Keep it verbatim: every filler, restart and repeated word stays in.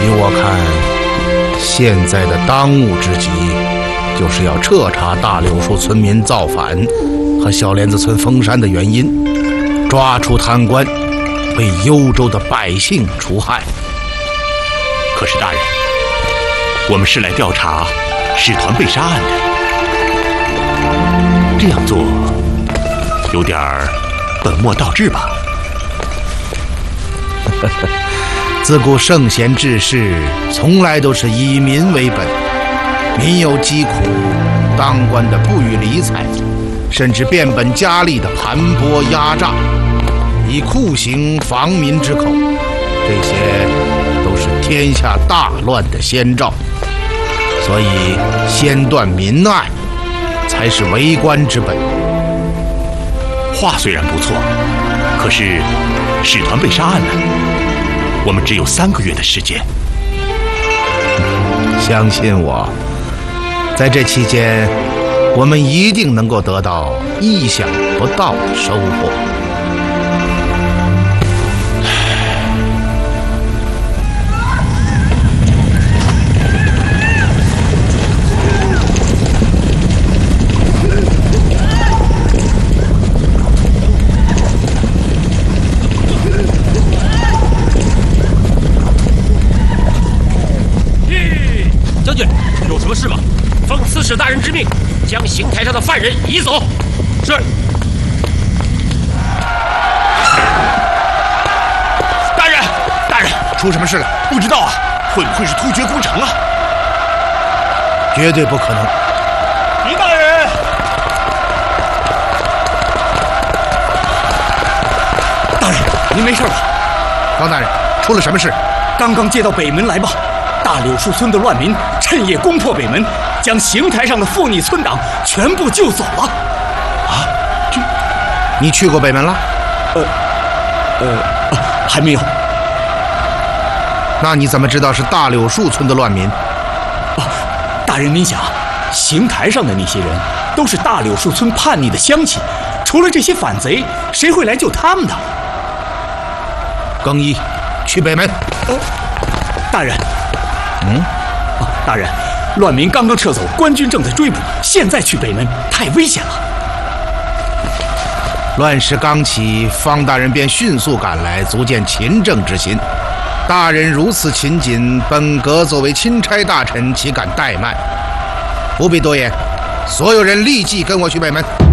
依我看，现在的当务之急，就是要彻查大柳树村民造反和小莲子村封山的原因，抓出贪官，为幽州的百姓除害。 可是大人，我们是来调查使团被杀案的，这样做有点儿本末倒置吧？ 自古圣贤治世，从来都是以民为本，民有疾苦，当官的不予理睬，甚至变本加厉的盘剥压榨，以酷刑防民之口，这些都是天下大乱的先兆。所以先断民爱，才是为官之本。 话虽然不错，可是使团被杀案呢？我们只有三个月的时间。 相信我，在这期间，我们一定能够得到意想不到的收获。 使大人之命，将刑台上的犯人移走。是。大人，大人， 出什么事了？ 不知道啊，会不会是突厥攻城啊？ 绝对不可能。 狄大人， 大人，您没事吧？ 方大人，出了什么事？ 刚刚接到北门来报，大柳树村的乱民趁夜攻破北门。将刑台上的妇女村党全部救走了。 啊，这，你去过北门了？ 呃，呃、啊，还没有。 那你怎么知道是大柳树村的乱民？ 啊，大人您想，刑台上的那些人都是大柳树村叛逆的乡亲，除了这些反贼，谁会来救他们呢？ 更衣，去北门。 呃，大人。 嗯。 啊，大人。乱民刚刚撤走，官军正在追捕，现在去北门太危险了。 乱世刚起，方大人便迅速赶来，足见勤政之心。大人如此勤谨，本阁作为钦差大臣，岂敢怠慢？不必多言，所有人立即跟我去北门。